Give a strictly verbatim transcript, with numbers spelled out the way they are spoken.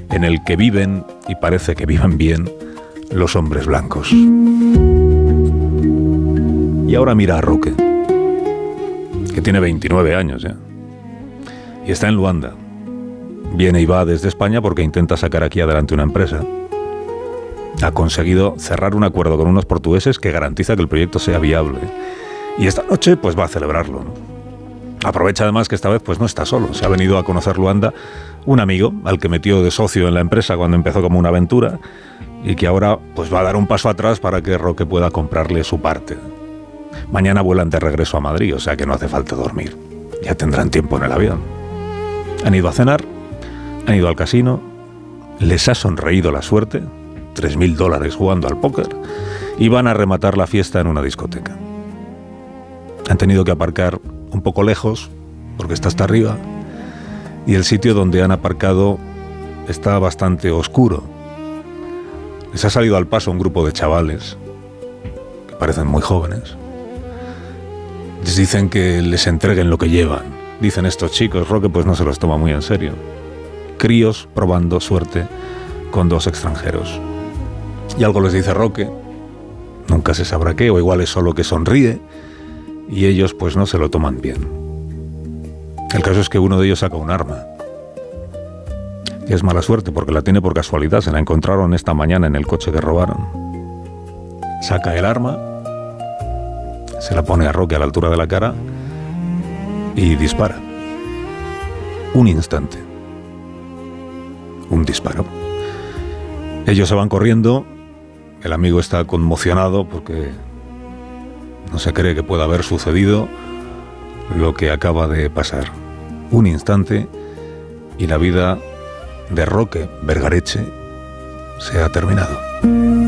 en el que viven, y parece que viven bien, los hombres blancos. Y ahora mira a Roque, que tiene veintinueve años ya, y está en Luanda. Viene y va desde España porque intenta sacar aquí adelante una empresa. Ha conseguido cerrar un acuerdo con unos portugueses que garantiza que el proyecto sea viable. Y esta noche pues va a celebrarlo, ¿no? Aprovecha además que esta vez pues no está solo. Se ha venido a conocer Luanda un amigo al que metió de socio en la empresa cuando empezó como una aventura y que ahora pues va a dar un paso atrás para que Roque pueda comprarle su parte. Mañana vuelan de regreso a Madrid, o sea que no hace falta dormir. Ya tendrán tiempo en el avión. Han ido a cenar, han ido al casino, les ha sonreído la suerte, tres mil dólares jugando al póker, y van a rematar la fiesta en una discoteca. Han tenido que aparcar un poco lejos, porque está hasta arriba, y el sitio donde han aparcado está bastante oscuro. Les ha salido al paso un grupo de chavales, que parecen muy jóvenes. Les dicen que les entreguen lo que llevan. Dicen estos chicos, Roque pues no se los toma muy en serio. Críos probando suerte con dos extranjeros. Y algo les dice Roque, nunca se sabrá qué, o igual es solo que sonríe, y ellos pues no se lo toman bien. El caso es que uno de ellos saca un arma. Y es mala suerte porque la tiene por casualidad, se la encontraron esta mañana en el coche que robaron. Saca el arma, se la pone a Roque a la altura de la cara y dispara. Un instante. Un disparo. Ellos se van corriendo. El amigo está conmocionado porque no se cree que pueda haber sucedido lo que acaba de pasar. Un instante y la vida de Roque Vergareche se ha terminado.